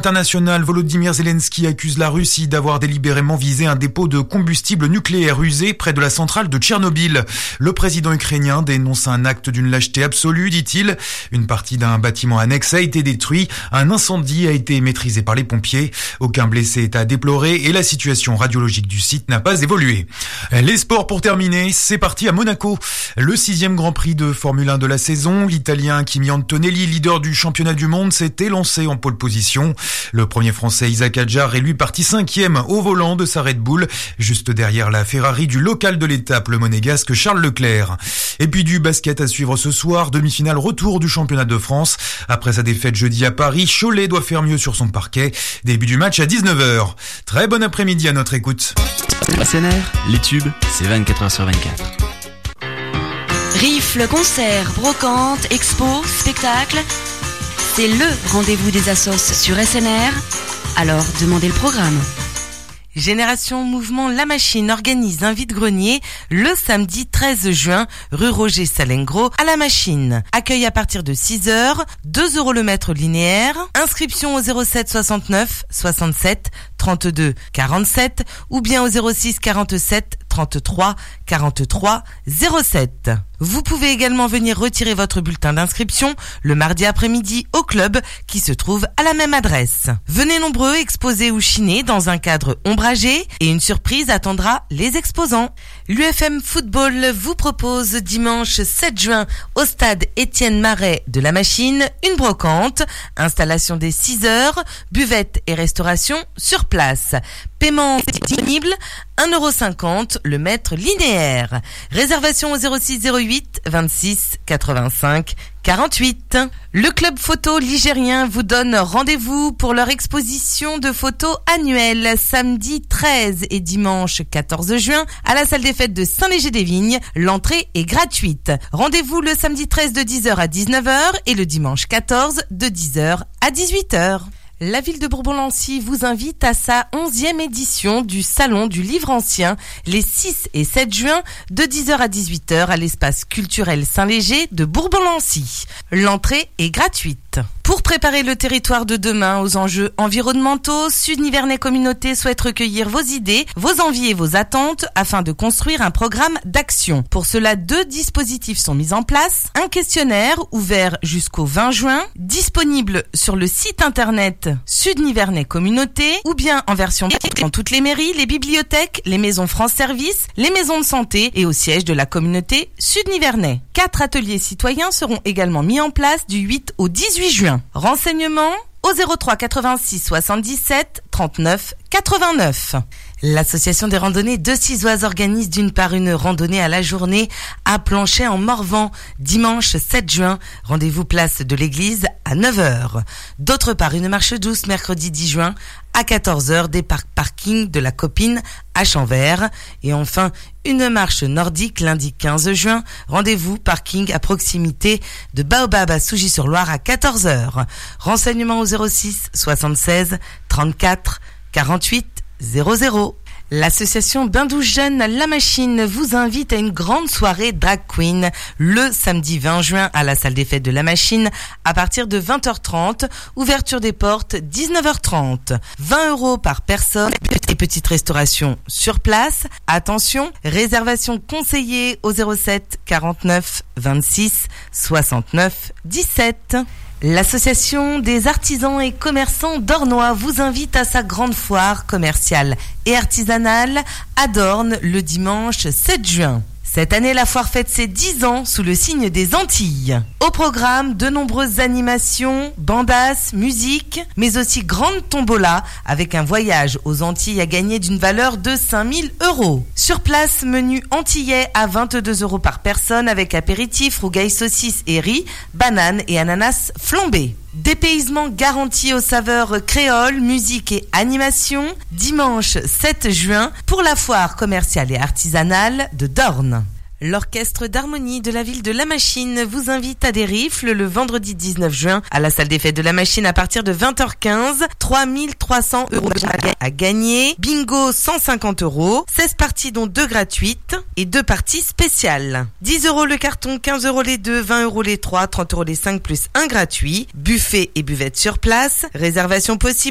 international, Volodymyr Zelensky accuse la Russie d'avoir délibérément visé un dépôt de combustible nucléaire usé près de la centrale de Tchernobyl. Le président ukrainien dénonce un acte d'une lâcheté absolue, dit-il. Une partie d'un bâtiment annexe a été détruit. Un incendie a été maîtrisé par les pompiers. Aucun blessé est à déplorer et la situation radiologique du site n'a pas évolué. Les sports pour terminer, c'est parti à Monaco. Le 6e Grand Prix de Formule 1 de la saison. L'Italien Kimi Antonelli, leader du championnat du monde, s'est élancé en pole position. Le premier Français Isaac Hadjar est lui parti 5e au volant de sa Red Bull, juste derrière la Ferrari du local de l'étape, le monégasque Charles Leclerc. Et puis du basket à suivre ce soir, demi-finale retour du championnat de France. Après sa défaite jeudi à Paris, Cholet doit faire mieux sur son parquet. Début du match à 19h. Très bon après-midi à notre écoute. SNR, les tubes, c'est 24h/24. Rifle, concert, brocante, expo, spectacle. C'est le rendez-vous des assos sur SNR. Alors, demandez le programme. Génération Mouvement La Machine organise un vide-grenier le samedi 13 juin, rue Roger Salengro, à La Machine. Accueil à partir de 6h, 2 € le mètre linéaire. Inscription au 07 69 67 32 47 ou bien au 06 47 33 43 07. Vous pouvez également venir retirer votre bulletin d'inscription le mardi après-midi au club qui se trouve à la même adresse. Venez nombreux exposer ou chiner dans un cadre ombragé et une surprise attendra les exposants. L'UFM Football vous propose dimanche 7 juin au stade Étienne Marais de La Machine une brocante, installation dès 6h, buvette et restauration sur place. Paiement disponible, 1,50 € le mètre linéaire. Réservation au 06 08 26 85 48. Le club photo ligérien vous donne rendez-vous pour leur exposition de photos annuelle samedi 13 et dimanche 14 juin à la salle des fêtes de Saint-Léger-des-Vignes. L'entrée est gratuite. Rendez-vous le samedi 13 de 10h à 19h et le dimanche 14 de 10h à 18h. La ville de Bourbon-Lancy vous invite à sa 11e édition du Salon du Livre Ancien les 6 et 7 juin de 10h à 18h à l'espace culturel Saint-Léger de Bourbon-Lancy. L'entrée est gratuite. Pour préparer le territoire de demain aux enjeux environnementaux, Sud Nivernais Communauté souhaite recueillir vos idées, vos envies et vos attentes afin de construire un programme d'action. Pour cela, 2 dispositifs sont mis en place. Un questionnaire ouvert jusqu'au 20 juin, disponible sur le site internet Sud Nivernais Communauté ou bien en version dans toutes les mairies, les bibliothèques, les maisons France Service, les maisons de santé et au siège de la communauté Sud Nivernais. 4 ateliers citoyens seront également mis en place du 8 au 18 juin. Renseignements au 03 86 77 39 89. L'association des randonnées de Cizoise organise d'une part une randonnée à la journée à Planchet en Morvan, dimanche 7 juin. Rendez-vous place de l'église à 9h. D'autre part, une marche douce mercredi 10 juin à 14h des parking de la Copine à Champvert. Et enfin, une marche nordique lundi 15 juin. Rendez-vous parking à proximité de Baobab à Sougy-sur-Loire à 14h. Renseignements au 06 76 34 48 00. L'association Bain-Douche Jeune La Machine vous invite à une grande soirée drag queen le samedi 20 juin à la salle des fêtes de La Machine à partir de 20h30. Ouverture des portes 19h30. 20 € par personne et petite restauration sur place. Attention, réservation conseillée au 07 49 26 69 17. L'association des artisans et commerçants d'Ornois vous invite à sa grande foire commerciale et artisanale à Dornes le dimanche 7 juin. Cette année, la foire fête ses 10 ans sous le signe des Antilles. Au programme, de nombreuses animations, bandas, musique, mais aussi grande tombola avec un voyage aux Antilles à gagner d'une valeur de 5 000 €. Sur place, menu antillais à 22 € par personne avec apéritif, rougail saucisse et riz, bananes et ananas flambés. Dépaysement garanti aux saveurs créoles, musique et animation, dimanche 7 juin pour la foire commerciale et artisanale de Dornes. L'orchestre d'harmonie de la ville de La Machine vous invite à des rifles le vendredi 19 juin à la salle des fêtes de La Machine à partir de 20h15. 3 300 € à gagner. Bingo 150 €. 16 parties dont 2 gratuites et 2 parties spéciales. 10 € le carton, 15 € les 2, 20 € les 3, 30 € les 5 plus 1 gratuit. Buffet et buvette sur place. Réservation possible